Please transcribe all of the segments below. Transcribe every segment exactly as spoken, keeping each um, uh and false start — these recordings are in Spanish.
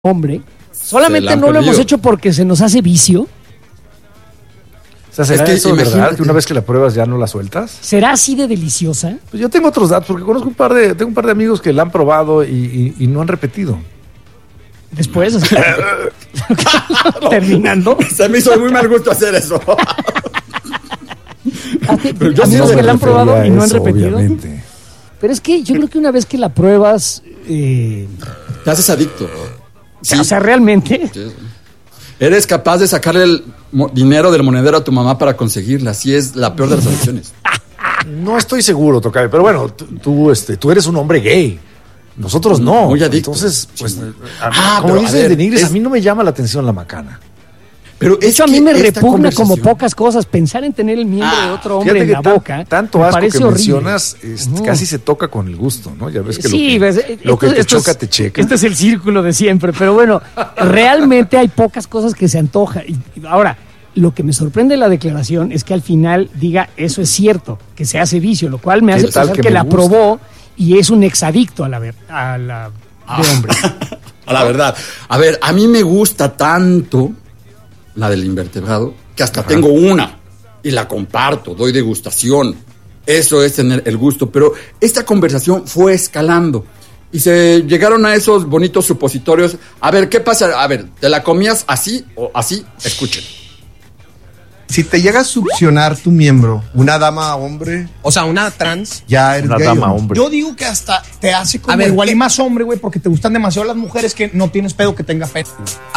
hombre, solamente no perdido. lo hemos hecho porque se nos hace vicio. O sea, ¿será Es que eso verdad? imagínate. Que una vez que la pruebas ya no la sueltas. ¿Será así de deliciosa? Pues yo tengo otros datos, porque conozco un par de, tengo un par de amigos que la han probado y, y, y no han repetido. Después, o sea, terminando. Se me hizo de muy mal gusto hacer eso. Pero yo amigos sí que me la han probado refería y no a han eso, repetido. obviamente. Pero es que yo creo que una vez que la pruebas, eh, Te haces adicto. sí. O sea, realmente. Eres capaz de sacarle el mo- dinero del monedero a tu mamá para conseguirla. Así es la peor de las adicciones. No estoy seguro, Tocayo, pero bueno, tú, tú, este, tú eres un hombre gay. Nosotros no. Muy adicto. Entonces, pues, Sí. a mí, Ah, como pero, dices a ver, de Nigris, es- a mí no me llama la atención la macana. Pero De hecho, a es mí que me esta repugna como conversación- pocas cosas. Pensar en tener el miembro Ah, de otro hombre Fíjate en que la tan- boca. tanto me asco parece que horrible. mencionas, este, Ujú. casi se toca con el gusto, ¿no? Ya ves que Sí, lo que, ves, eh, lo que esto- te esto choca, es- te checa. Este es el círculo de siempre, pero bueno, realmente hay pocas cosas que se antojan. Y, y ahora, lo que me sorprende de la declaración es que al final diga eso es cierto, que se hace vicio, lo cual me ¿Qué hace tal pensar que que, me la gusta? probó y es un exadicto a la ver, a la de hombre. A la verdad. A ver, a mí me gusta tanto la del invertebrado que hasta tengo una y la comparto, doy degustación. Eso es tener el gusto. Pero esta conversación fue escalando y se llegaron a esos bonitos supositorios. A ver, ¿qué pasa? A ver, ¿te la comías así o así? Escuchen. Si te llega a succionar tu miembro, una dama hombre, O sea, una trans. ya eres Una gay, dama ¿o no? hombre. Yo digo que hasta te hace como A ver, igual ¿qué? y más hombre, güey, porque te gustan demasiado las mujeres que no tienes pedo que tenga pedo.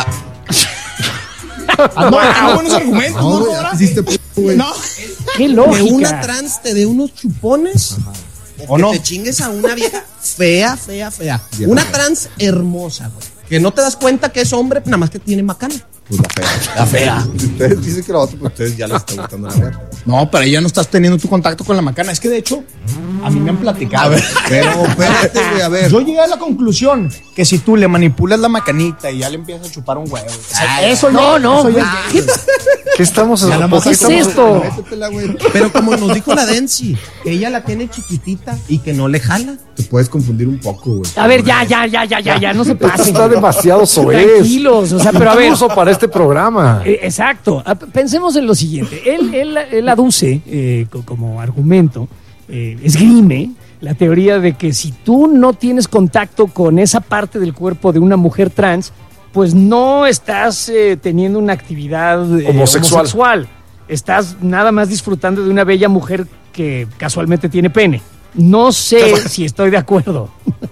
Ah, no, tengo buenos argumentos, No, ¿no, güey, Rodra? hiciste p- güey. No. ¡Qué Que lógica! una trans te dé unos chupones o, ¿O que no? te chingues a una vieja fea, fea, fea. Bien. Una trans hermosa, güey. Que no te das cuenta que es hombre, nada más que tiene macana. Pues la fea. La fea. Ustedes dicen que la otra, pues ustedes ya les está gustando la verga. No, pero ahí ya no estás teniendo tu contacto con la macana. Es que de hecho, a mí me han platicado. Pero espérate, güey, a ver. Yo llegué a la conclusión que si tú le manipulas la macanita y ya le empiezas a chupar un huevo. o sea, Ay, eso no, no, eso ya güey. es ¿Qué, gay. ¿Qué estamos Ya nada ¿por más qué ¿qué es estamos- esto? Métetela, güey. Pero como nos dijo la Densi, que ella la tiene chiquitita y que no le jala. Te puedes confundir un poco, güey. A ver, ya, ya, ya, ya, ya, ya, no se Esto pasen. está demasiado soez. Tranquilos, o sea, pero a ver. Incluso para este programa. Eh, Exacto. Ah, Pensemos en lo siguiente. Él, él, él aduce eh, co- como argumento, eh, esgrime la teoría de que si tú no tienes contacto con esa parte del cuerpo de una mujer trans, pues no estás eh, teniendo una actividad eh, Homosexual. homosexual. Estás nada más disfrutando de una bella mujer que casualmente tiene pene. No sé si estoy de acuerdo.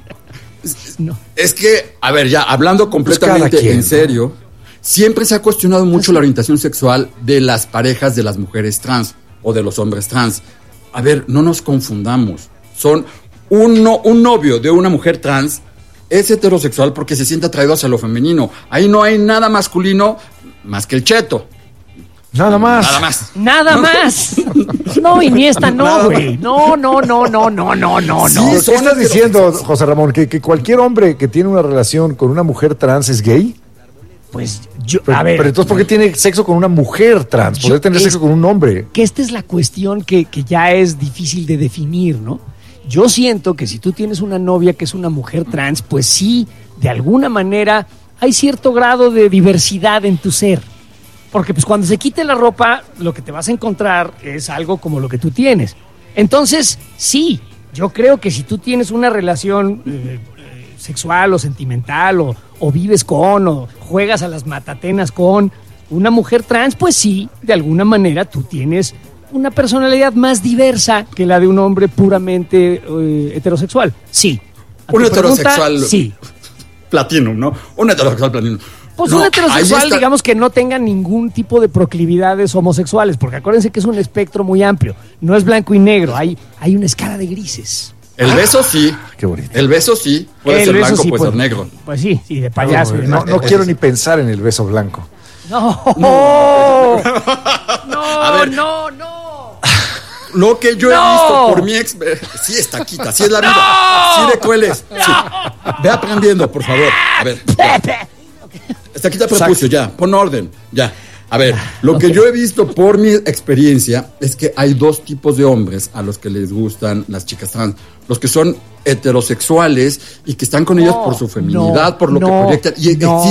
No. Es que, a ver, ya hablando completamente Pues cada quien, en ¿no? serio, siempre se ha cuestionado mucho la orientación sexual de las parejas de las mujeres trans o de los hombres trans. A ver, no nos confundamos. Son un, no- un novio de una mujer trans es heterosexual porque se siente atraído hacia lo femenino. Ahí no hay nada masculino más que el cheto. Nada más. Nada más. Nada más. No, y ni esta no, güey. No, no, no, no, no, no, no, Sí, no. ¿Qué son estás heterosexuales. diciendo, José Ramón? ¿Que, que cualquier hombre que tiene una relación con una mujer trans es gay? Pues yo, Pero, a ver, pero entonces, ¿por qué tiene sexo con una mujer trans? Yo- Poder tener es- sexo con un hombre. que esta es la cuestión que, que ya es difícil de definir, ¿no? Yo siento que si tú tienes una novia que es una mujer trans, pues sí, de alguna manera hay cierto grado de diversidad en tu ser. Porque pues cuando se quite la ropa, lo que te vas a encontrar es algo como lo que tú tienes. Entonces, sí, yo creo que si tú tienes una relación eh, eh, sexual o sentimental o, o vives con o juegas a las matatenas con una mujer trans, pues sí, de alguna manera tú tienes una personalidad más diversa que la de un hombre puramente eh, heterosexual. Sí. A Un tu pregunta, heterosexual. Sí. Platinum, ¿no? Un heterosexual platinum. Pues No, un ahí heterosexual, está. digamos que no tenga ningún tipo de proclividades homosexuales, porque acuérdense que es un espectro muy amplio, no es blanco y negro, hay, hay una escala de grises. El beso sí. Qué bonito. El beso sí. Puede El ser beso blanco, sí, puede pues, ser negro. Pues sí, sí, de payaso y No, demás. no quiero ni pensar en el beso blanco. No, no, A ver. no, no. Lo que yo he ¡No! visto por mi ex... eh, Sí es taquita, sí es la vida. Sí de cueles. Sí. Ve aprendiendo, por favor. A ver. Ya. Estaquita prepucio, ya. Pon orden. Ya. A ver, lo que yo he visto por mi experiencia es que hay dos tipos de hombres a los que les gustan las chicas trans. Los que son heterosexuales y que están con ellas No, por su feminidad, no, por lo no, que proyectan. Y no.